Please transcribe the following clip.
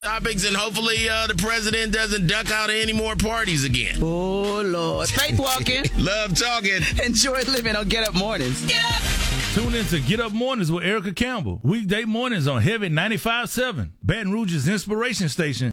Topics, and hopefully the president doesn't duck out of any more parties again. Oh, Lord. Faith walking. Love talking. Enjoy living on Get Up Mornings. Get up. Tune in to Get Up Mornings with Erica Campbell. Weekday mornings on Heavy 95.7. Baton Rouge's inspiration station